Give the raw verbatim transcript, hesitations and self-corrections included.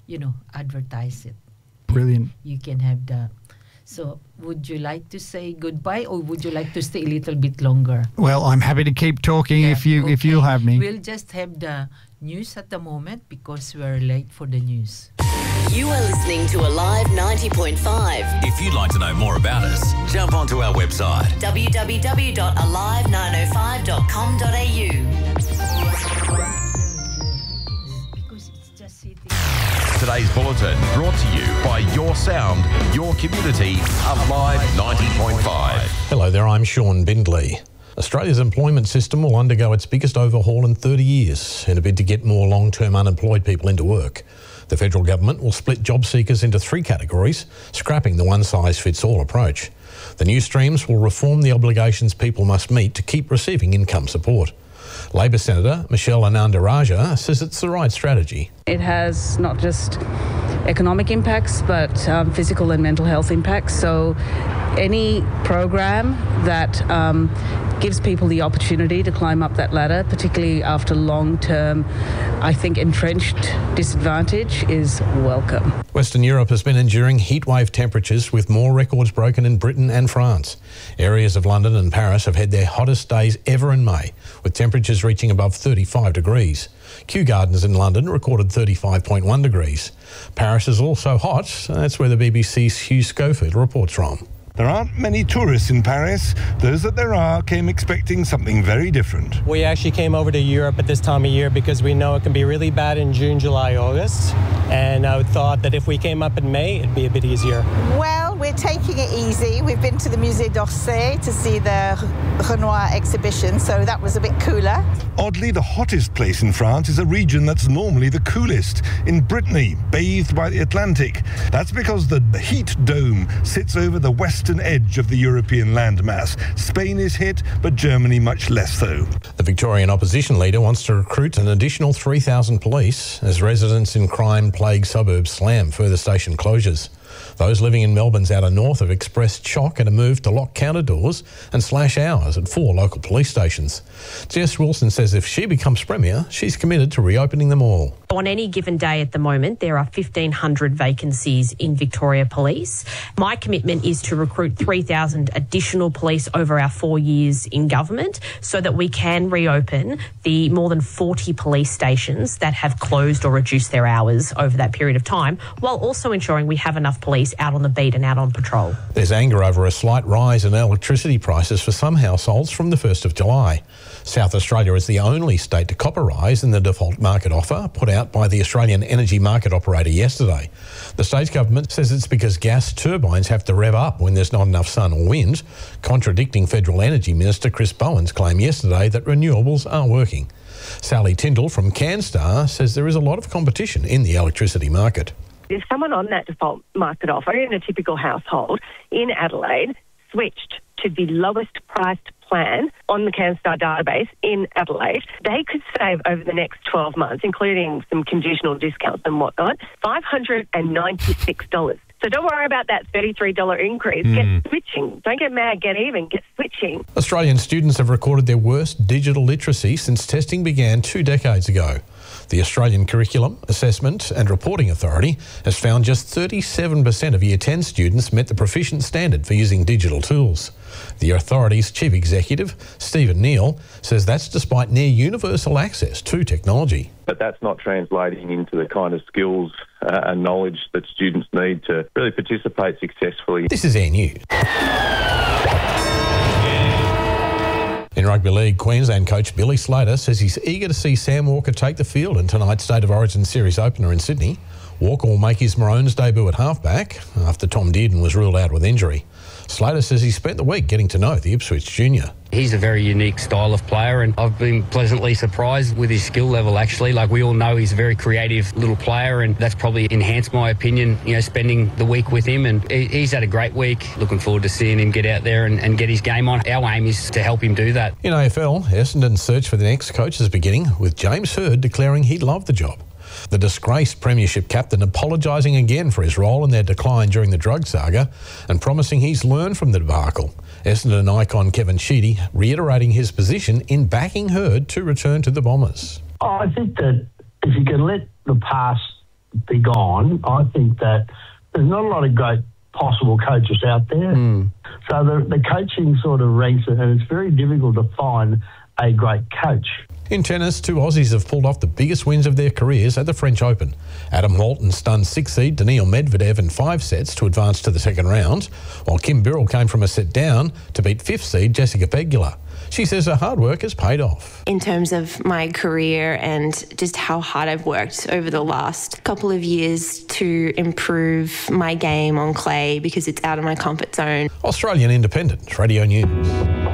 you know, advertise it. Brilliant. You can have the... So would you like to say goodbye, or would you like to stay a little bit longer? Well, I'm happy to keep talking yeah, if you okay. if you'll have me. We'll just have the news at the moment because we're late for the news. You are listening to Alive ninety point five. If you'd like to know more about us, jump onto our website w w w dot alive nine oh five dot com dot a u. Today's bulletin brought to you by Your Sound, Your Community, Alive ninety point five. Hello there, I'm Sean Bindley. Australia's employment system will undergo its biggest overhaul in thirty years in a bid to get more long-term unemployed people into work. The federal government will split job seekers into three categories, scrapping the one-size-fits-all approach. The new streams will reform the obligations people must meet to keep receiving income support. Labor Senator Michelle Ananda-Rajah says it's the right strategy. It has not just economic impacts, but um, physical and mental health impacts. So any program that um, gives people the opportunity to climb up that ladder, particularly after long-term, I think, entrenched disadvantage, is welcome. Western Europe has been enduring heatwave temperatures with more records broken in Britain and France. Areas of London and Paris have had their hottest days ever in May, with temperatures reaching above thirty-five degrees. Kew Gardens in London recorded thirty-five point one degrees. Paris is also hot. That's where the B B C's Hugh Schofield reports from. There aren't many tourists in Paris. Those that there are came expecting something very different. We actually came over to Europe at this time of year because we know it can be really bad in June, July, August. And I thought that if we came up in May, it'd be a bit easier. Well, we're taking it easy. We've been to the Musée d'Orsay to see the Renoir exhibition, so that was a bit cooler. Oddly, the hottest place in France is a region that's normally the coolest, in Brittany, bathed by the Atlantic. That's because the heat dome sits over the western edge of the European landmass. Spain is hit, but Germany much less so. The Victorian opposition leader wants to recruit an additional three thousand police as residents in crime-plagued suburbs slam further station closures. Those living in Melbourne's outer north have expressed shock at a move to lock counter doors and slash hours at four local police stations. Jess Wilson says if she becomes Premier, she's committed to reopening them all. On any given day at the moment, there are fifteen hundred vacancies in Victoria Police. My commitment is to recruit three thousand additional police over our four years in government so that we can reopen the more than forty police stations that have closed or reduced their hours over that period of time, while also ensuring we have enough police out on the beat and out on patrol. There's anger over a slight rise in electricity prices for some households from the first of July. South Australia is the only state to cop a rise in the default market offer put out by the Australian Energy Market Operator yesterday. The state government says it's because gas turbines have to rev up when there's not enough sun or wind, contradicting Federal Energy Minister Chris Bowen's claim yesterday that renewables are working. Sally Tyndall from CanStar says there is a lot of competition in the electricity market. If someone on that default market offer in a typical household in Adelaide switched to the lowest priced plan on the CanStar database in Adelaide, they could save over the next twelve months, including some conditional discounts and whatnot, five hundred ninety-six dollars. So don't worry about that thirty-three dollars increase. Mm. Get switching. Don't get mad, get even, get switching. Australian students have recorded their worst digital literacy since testing began two decades ago. The Australian Curriculum, Assessment and Reporting Authority has found just thirty-seven percent of Year ten students met the proficient standard for using digital tools. The authority's chief executive, Stephen Neal, says that's despite near universal access to technology. But that's not translating into the kind of skills uh, and knowledge that students need to really participate successfully. This is Air News. In Rugby League, Queensland coach Billy Slater says he's eager to see Sam Walker take the field in tonight's State of Origin Series opener in Sydney. Walker will make his Maroons debut at halfback after Tom Dearden was ruled out with injury. Slater says he spent the week getting to know the Ipswich junior. He's a very unique style of player and I've been pleasantly surprised with his skill level actually. Like we all know he's a very creative little player and that's probably enhanced my opinion, you know, spending the week with him, and he's had a great week. Looking forward to seeing him get out there and, and get his game on. Our aim is to help him do that. In A F L, Essendon's search for the next coach is beginning, with James Hird declaring he'd love the job. The disgraced premiership captain apologising again for his role in their decline during the drug saga and promising he's learned from the debacle. Essendon icon Kevin Sheedy reiterating his position in backing Hird to return to the Bombers. Oh, I think that if you can let the past be gone, I think that there's not a lot of great possible coaches out there. Mm. So the, the coaching sort of ranks, and it's very difficult to find a great coach. In tennis, two Aussies have pulled off the biggest wins of their careers at the French Open. Adam Walton stunned sixth seed Daniil Medvedev in five sets to advance to the second round, while Kim Birrell came from a set down to beat fifth seed Jessica Pegula. She says her hard work has paid off. In terms of my career and just how hard I've worked over the last couple of years to improve my game on clay because it's out of my comfort zone. Australian Independent Radio News.